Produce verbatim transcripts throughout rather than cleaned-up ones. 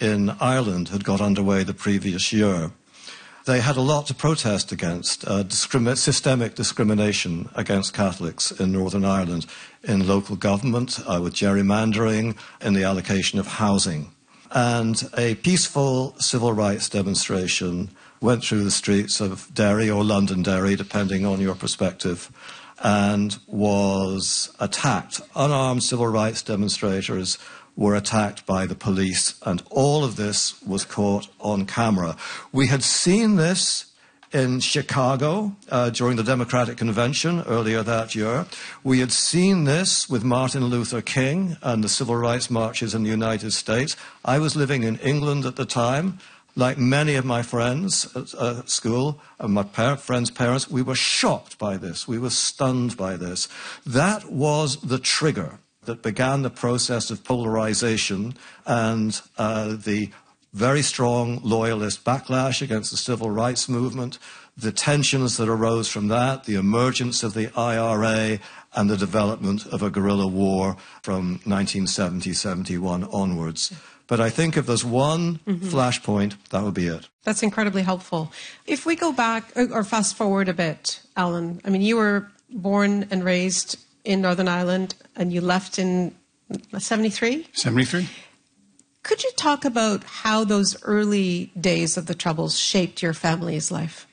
in Ireland had got underway the previous year. They had a lot to protest against, uh, discrimin- systemic discrimination against Catholics in Northern Ireland, in local government, uh, with gerrymandering, in the allocation of housing. And a peaceful civil rights demonstration went through the streets of Derry, or Londonderry, depending on your perspective, and was attacked. Unarmed civil rights demonstrators were attacked by the police, and all of this was caught on camera. We had seen this in Chicago uh, during the Democratic Convention earlier that year. We had seen this with Martin Luther King and the civil rights marches in the United States. I was living in England at the time. Like many of my friends at uh, school and my par- friends' parents, we were shocked by this. We were stunned by this. That was the trigger that began the process of polarization and uh, the very strong loyalist backlash against the civil rights movement, the tensions that arose from that, the emergence of the I R A, and the development of a guerrilla war from nineteen seventy seventy-one onwards. But I think if there's one mm-hmm. flashpoint, that would be it. That's incredibly helpful. If we go back or fast forward a bit, Alan, I mean, you were born and raised in Northern Ireland and you left in seventy-three? seventy-three. Could you talk about how those early days of the Troubles shaped your family's life?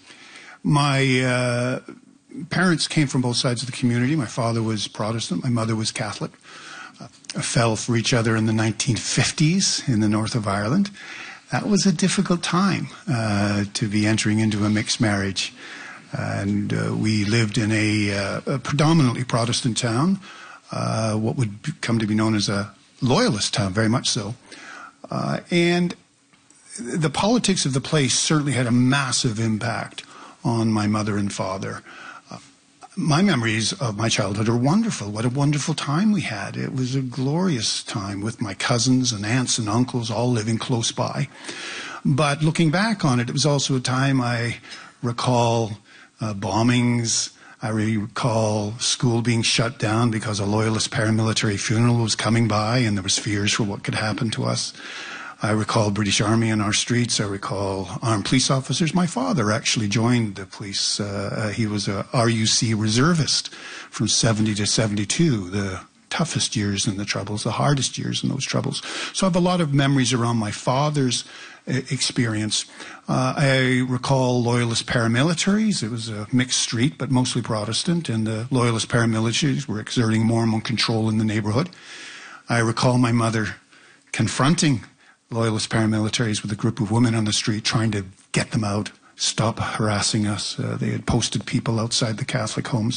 My uh, parents came from both sides of the community. My father was Protestant. My mother was Catholic. Uh, fell for each other in the nineteen fifties in the north of Ireland. That was a difficult time uh, to be entering into a mixed marriage. And uh, we lived in a, uh, a predominantly Protestant town, uh, what would come to be known as a loyalist town, very much so. Uh, and the politics of the place certainly had a massive impact on my mother and father. Uh, my memories of my childhood are wonderful. What a wonderful time we had. It was a glorious time with my cousins and aunts and uncles all living close by. But looking back on it, it was also a time I recall uh, bombings. I recall school being shut down because a loyalist paramilitary funeral was coming by and there was fears for what could happen to us. I recall British Army in our streets. I recall armed police officers. My father actually joined the police. Uh, he was a R U C reservist from seventy to seventy-two, the toughest years in the Troubles, the hardest years in those Troubles. So I have a lot of memories around my father's experience. Uh, I recall loyalist paramilitaries. It was a mixed street, but mostly Protestant, and the loyalist paramilitaries were exerting more and more control in the neighborhood. I recall my mother confronting loyalist paramilitaries with a group of women on the street, trying to get them out, stop harassing us. Uh, they had posted people outside the Catholic homes.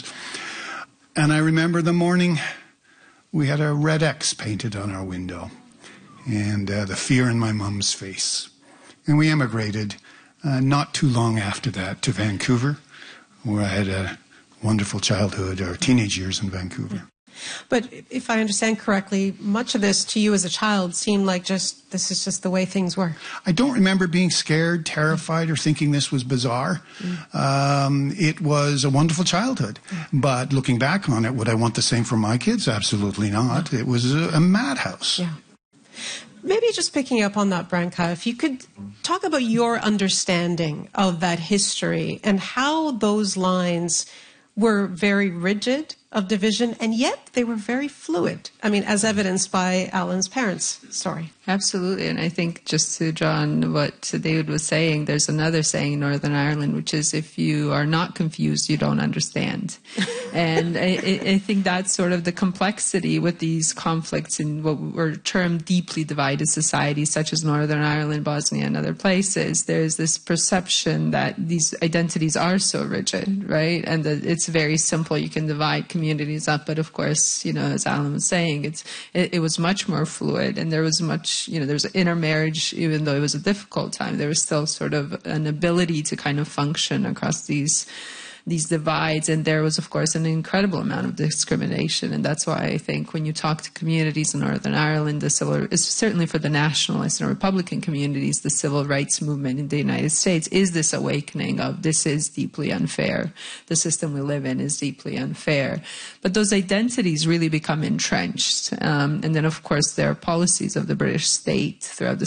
And I remember the morning we had a red X painted on our window, and uh, the fear in my mum's face. And we emigrated uh, not too long after that to Vancouver, where I had a wonderful childhood, or teenage years in Vancouver. But if I understand correctly, much of this to you as a child seemed like just, this is just the way things were. I don't remember being scared, terrified, or thinking this was bizarre. Mm. Um, it was a wonderful childhood. Mm. But looking back on it, would I want the same for my kids? Absolutely not. It was a, a madhouse. Yeah. Maybe just picking up on that, Branka, if you could talk about your understanding of that history and how those lines were very rigid of division, and yet they were very fluid. I mean, as evidenced by Alan's parents' story. Absolutely. And I think just to draw on what David was saying, there's another saying in Northern Ireland, which is, if you are not confused, you don't understand. And I, I think that's sort of the complexity with these conflicts in what were termed deeply divided societies, such as Northern Ireland, Bosnia, and other places. There's this perception that these identities are so rigid, right? And that it's very simple. You can divide communities up. But of course, you know, as Alan was saying, it's, it, it was much more fluid, and there was much, you know, there was intermarriage, even though it was a difficult time. There was still sort of an ability to kind of function across these these divides, and there was, of course, an incredible amount of discrimination. And that's why I think when you talk to communities in Northern Ireland, the civil, it's certainly for the nationalist and Republican communities, the civil rights movement in the United States is this awakening of, this is deeply unfair. The system we live in is deeply unfair. But those identities really become entrenched. Um, and then, of course, there are policies of the British state throughout the